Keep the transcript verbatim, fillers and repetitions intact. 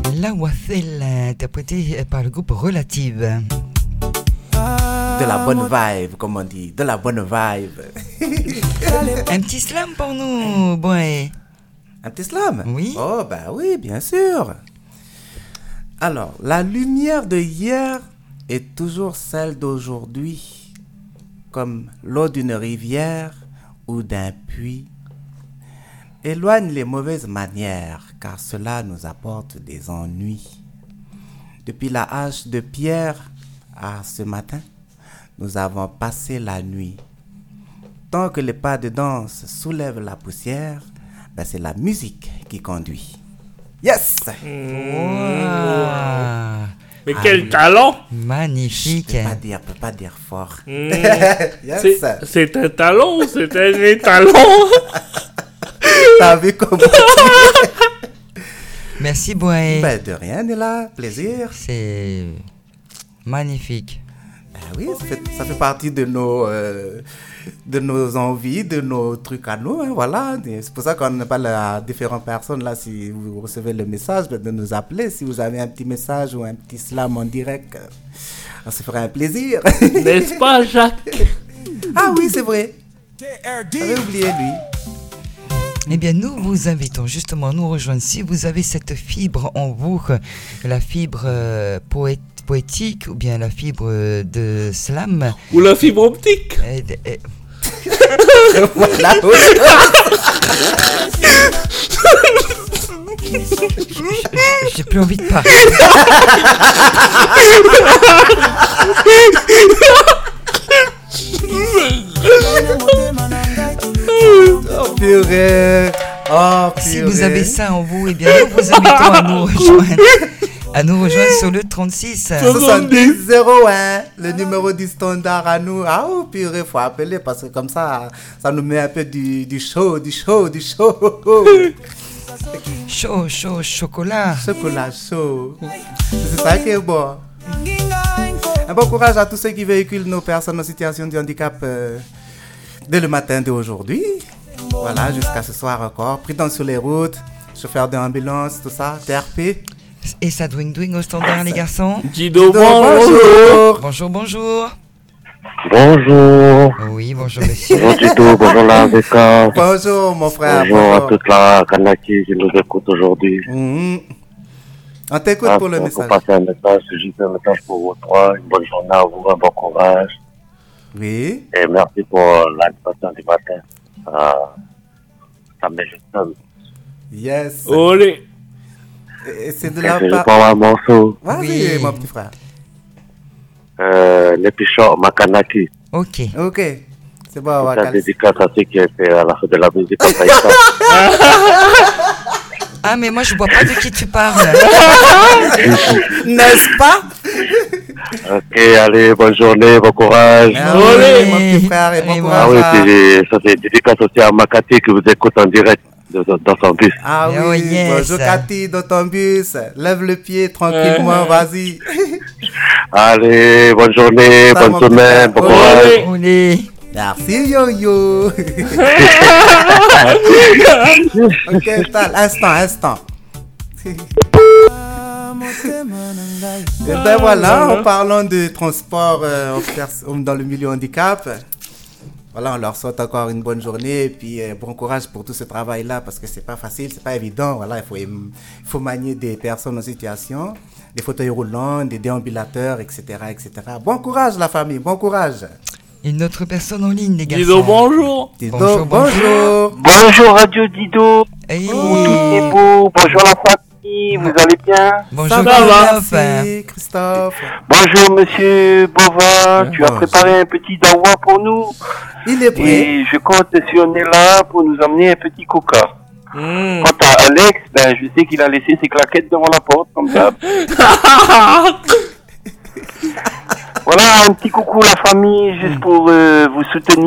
La Waffle, interprétée par le groupe Relative. De la bonne vibe, comme on dit, de la bonne vibe. Un petit slam pour nous, boy. Un petit slam? Oui. Oh, bah oui, bien sûr. Alors, la lumière de hier est toujours celle d'aujourd'hui, comme l'eau d'une rivière ou d'un puits. Éloigne les mauvaises manières, car cela nous apporte des ennuis. Depuis la hache de pierre à ce matin, nous avons passé la nuit. Tant que les pas de danse soulèvent la poussière, ben c'est la musique qui conduit. Yes! Wow. Mais quel ah, talent! Magnifique! Je peux pas dire, peux pas dire fort. Mmh. Yes. c'est, c'est un talent, c'est un talent! T'as vu comment? Merci, boy. Ben, de rien, Nella. Plaisir. C'est magnifique. Ben oui, ça fait, ça fait partie de nos, euh, de nos envies, de nos trucs à nous. Hein, voilà. Et c'est pour ça qu'on parle à différentes personnes. Là, si vous recevez le message, de nous appeler. Si vous avez un petit message ou un petit slam en direct, ça se ferait un plaisir. N'est-ce pas, Jacques? Ah oui, c'est vrai. J'avais oublié, lui. Eh bien, nous vous invitons justement à nous rejoindre. Si vous avez cette fibre en vous, la fibre euh, poète, poétique ou bien la fibre de slam. Ou la fibre optique. Eh, eh. Voilà. J'ai plus envie de parler. Oh purée. Oh, purée. Si vous avez ça en vous, eh bien nous vous invitons à nous rejoindre. À nous rejoindre sur le trente-six soixante-dix zéro un, le numéro du standard à nous. Ah oh, purée, faut appeler parce que comme ça, ça nous met un peu du, du chaud, du chaud, du chaud. Chaud, chaud, chocolat. Chocolat chaud. C'est ça qui est bon. Un bon courage à tous ceux qui véhiculent nos personnes en situation de handicap euh, dès le matin d'aujourd'hui. Voilà, jusqu'à ce soir encore. Prudence sur les routes, chauffeur d'ambulance, tout ça, T R P. Et ça douing douing au standard, les garçons. Dido, bonjour. Bonjour, bonjour. Bonjour. Oui, bonjour, monsieur. Bonjour, Dido, bonjour, la V K. Bonjour, mon frère. Bonjour, bonjour. À toute la Kanaki qui nous écoute aujourd'hui. Mmh. On t'écoute ah, pour le message. Pour passer un message, c'est juste un message pour vous trois. Une bonne journée à vous, un bon courage. Oui. Et merci pour l'animation du matin. Euh, ça me juste. Yes. Olé. Et c'est de la part. Je prends un morceau. Vas-y, oui. Mon petit frère. Euh, L'épichot Makanaki. Ok. Ok. C'est bon, on va calmer. C'est la dédicace à ceux qui étaient à la fin de la musique en Taïwan. Ah, mais moi, je vois pas de qui tu parles. N'est-ce pas? Ok, allez, bonne journée, bon courage. Ah, oui, mon petit frère, et bon allez, courage. Ah oui, c'est, ça c'est dédicace aussi à Makati qui vous écoute en direct de, de, dans son bus. Ah oui, oh, yes. Bonjour Cathy, dans ton bus. Lève le pied tranquillement, vas-y. Allez, bonne journée, ça, bonne semaine, bon courage. Olé. Merci yo-yo. Ok, tal, instant, instant. Et ben voilà, en parlant de transport euh, dans le milieu handicap, voilà, on leur souhaite encore une bonne journée et puis euh, bon courage pour tout ce travail-là parce que c'est pas facile, c'est pas évident. Voilà, il faut, il faut manier des personnes en situation, des fauteuils roulants, des déambulateurs, et cetera, et cetera. Bon courage la famille, bon courage. Une autre personne en ligne, les gars. Dido, bonjour. Dido, bonjour. Bonjour, bonjour Radio Dido. Hey. Oh, tout est beau. Bonjour la famille, vous allez bien? Bonjour, ça va, merci, Christophe. Bonjour Monsieur Bova, tu as préparé un petit dawa pour nous? Il est prêt. Et je compte sur Nella pour nous amener un petit coca. Mmh. Quant à Alex, ben, je sais qu'il a laissé ses claquettes devant la porte, comme ça. Voilà, un petit coucou la famille, juste pour euh, vous soutenir.